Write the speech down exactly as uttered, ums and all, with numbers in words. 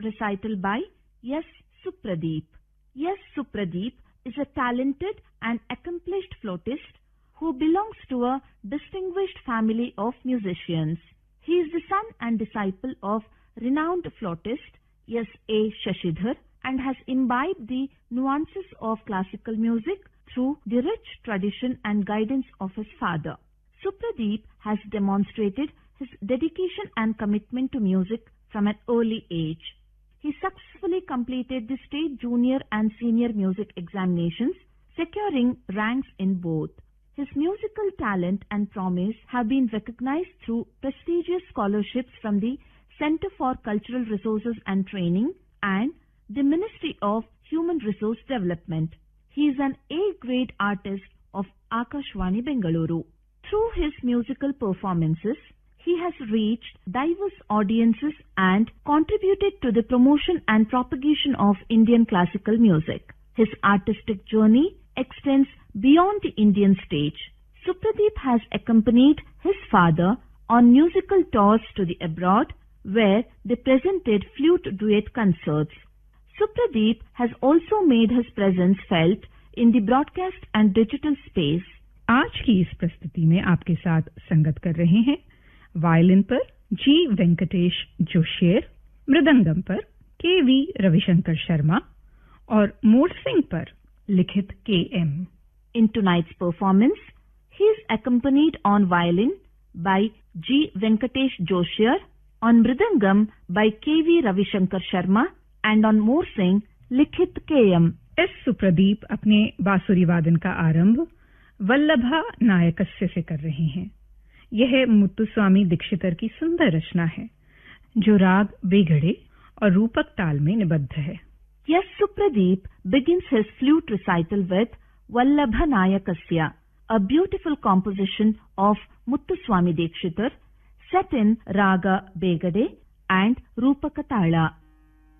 recital by S. Supradeep. S. Supradeep is a talented and accomplished flautist who belongs to a distinguished family of musicians. He is the son and disciple of renowned flautist S. A. Shashidhar and has imbibed the nuances of classical music through the rich tradition and guidance of his father. Supradeep has demonstrated his dedication and commitment to music from an early age. He successfully completed the state junior and senior music examinations, securing ranks in both. His musical talent and promise have been recognized through prestigious scholarships from the Center for Cultural Resources and Training and the Ministry of Human Resource Development. He is an A-grade artist of Akashvani Bengaluru. Through his musical performances, he has reached diverse audiences and contributed to the promotion and propagation of Indian classical music. His artistic journey extends beyond the Indian stage. Supradeep has accompanied his father on musical tours to the abroad, where they presented flute duet concerts. Supradeep has also made his presence felt in the broadcast and digital space. आज की इस प्रस्तुति में आपके साथ संगत कर रहे हैं वायलिन पर जी वेंकटेश जोशियर, मृदंगम पर के वी रविशंकर शर्मा और मोरसिंग पर लिखित के M. In tonight's performance, he is accompanied on violin by G. Venkatesh Joshir, on mridangam by K V Ravishankar Sharma and on morsing लिखित के एम. एस. सुप्रदीप अपने बांसुरी वादन का आरंभ वल्लभा नायकस्य से कर रहे हैं. यह मुत्तुस्वामी दीक्षितर की सुंदर रचना है जो राग बेगड़े और रूपक ताल में निबद्ध है. Yes, Supradeep begins his flute recital with Vallabha Nayakasya, a beautiful composition of Muthuswami Dikshitar set in Raga Begade and Rupaka Tala.